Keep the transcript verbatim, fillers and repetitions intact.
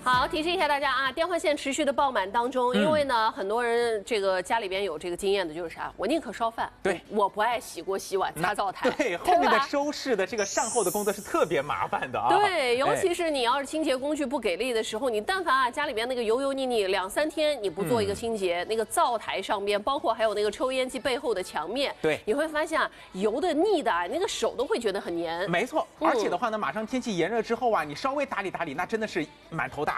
好，提示一下大家啊，电话线持续的爆满当中， 嗯、 因为呢，很多人这个家里边有这个经验的，就是啥，我宁可烧饭， 对， 我不爱洗锅、洗碗、擦灶台。 对，后面的收拾的这个善后的工作是特别麻烦的啊。 对，尤其是你要是清洁工具不给力的时候，你但凡啊家里边那个油油腻腻，两三天你不做一个清洁，嗯、那个灶台上边，包括还有那个抽烟机背后的墙面， 对， 你会发现啊，油的腻的，那个手都会觉得很黏。 没错，而且的话呢，马上天气炎热之后啊，你稍微打理打理，那真的是满头大